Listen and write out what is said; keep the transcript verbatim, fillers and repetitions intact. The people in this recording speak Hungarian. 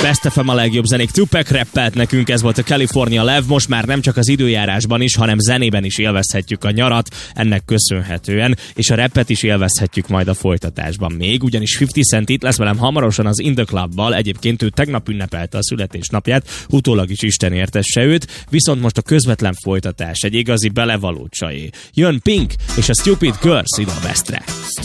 Best ef em a legjobb zenék. Tupac rappelt nekünk, ez volt a California Love. Most már nem csak az időjárásban is, hanem zenében is élvezhetjük a nyarat, ennek köszönhetően, és a rappet is élvezhetjük majd a folytatásban még, ugyanis fifty Cent itt lesz velem hamarosan az In The Clubbal. Egyébként ő tegnap ünnepelte a születésnapját, utólag is Isten értesse őt, viszont most a közvetlen folytatás, egy igazi belevaló csajé. Jön Pink és a Stupid Girls ide a Bestre.